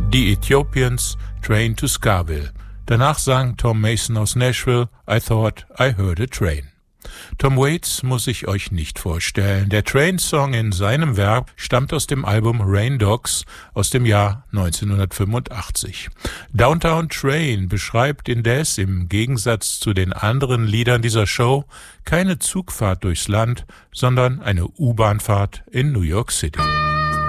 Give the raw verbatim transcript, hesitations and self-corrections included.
Die Ethiopians, Train to Scarville. Danach sang Tom Mason aus Nashville, I Thought I Heard a Train. Tom Waits muss ich euch nicht vorstellen. Der Train-Song in seinem Werk stammt aus dem Album Rain Dogs aus dem Jahr neunzehnhundertfünfundachtzig. Downtown Train beschreibt indes im Gegensatz zu den anderen Liedern dieser Show keine Zugfahrt durchs Land, sondern eine U-Bahn-Fahrt in New York City.